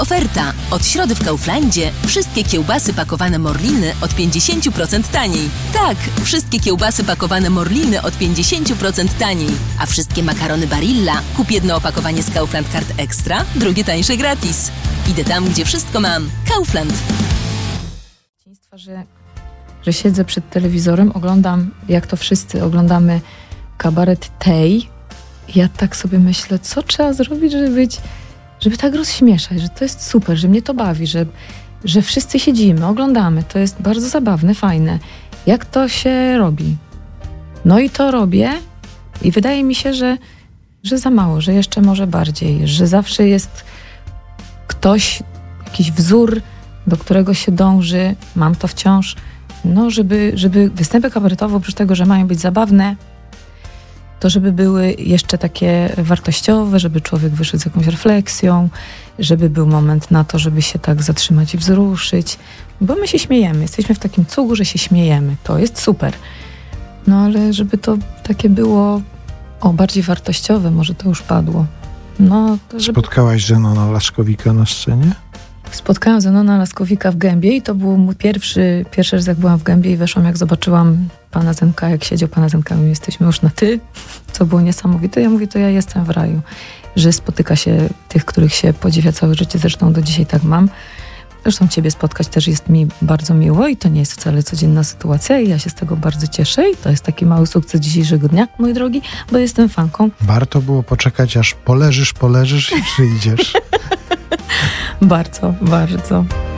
Oferta. Od środy w Kauflandzie wszystkie kiełbasy pakowane Morliny od 50% taniej. Tak, wszystkie kiełbasy pakowane Morliny od 50% taniej. A wszystkie makarony Barilla kup jedno opakowanie z Kaufland Card Extra, drugie tańsze gratis. Idę tam, gdzie wszystko mam. Kaufland. Że siedzę przed telewizorem, oglądam, jak to wszyscy oglądamy kabaret Tej. Ja tak sobie myślę, co trzeba zrobić, żeby tak rozśmieszać, że to jest super, że mnie to bawi, że wszyscy siedzimy, oglądamy. To jest bardzo zabawne, fajne. Jak to się robi? No i to robię i wydaje mi się, że za mało, że jeszcze może bardziej, że zawsze jest ktoś, jakiś wzór, do którego się dąży. Mam to wciąż. No, żeby występy kabaretowe, oprócz tego, że mają być zabawne, to żeby były jeszcze takie wartościowe, żeby człowiek wyszedł z jakąś refleksją, żeby był moment na to, żeby się tak zatrzymać i wzruszyć. Bo my się śmiejemy. Jesteśmy w takim cugu, że się śmiejemy. To jest super. No ale żeby to takie było bardziej wartościowe, może to już padło. No, to Spotkałaś Zenona Laskowika na scenie? Spotkałam Zenona Laskowika w Gębie i to był mój pierwszy raz, jak byłam w Gębie i weszłam, jak zobaczyłam pana Zenka, jak siedział pana Zenka, my jesteśmy już na ty, co było niesamowite. Ja mówię, to ja jestem w raju, że spotyka się tych, których się podziwia całe życie, zresztą do dzisiaj tak mam. Zresztą ciebie spotkać też jest mi bardzo miło i to nie jest wcale codzienna sytuacja i ja się z tego bardzo cieszę i to jest taki mały sukces dzisiejszego dnia, mój drogi, bo jestem fanką. Warto było poczekać, aż poleżysz i przyjdziesz. Bardzo, bardzo.